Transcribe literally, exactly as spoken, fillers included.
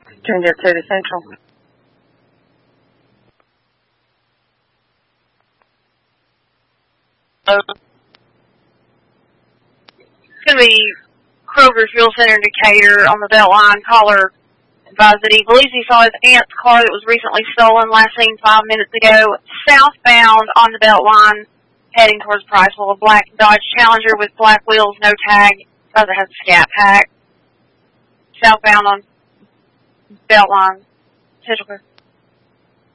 Turn your to the Central. It's going to be Kroger Fuel Center in Decatur on the Beltline. Caller advised that he believes he saw his aunt's car that was recently stolen, last seen five minutes ago, southbound on the Beltline, heading towards Priceville. A black Dodge Challenger with black wheels, no tag. Other has a scat pack. Southbound on Beltline. Central.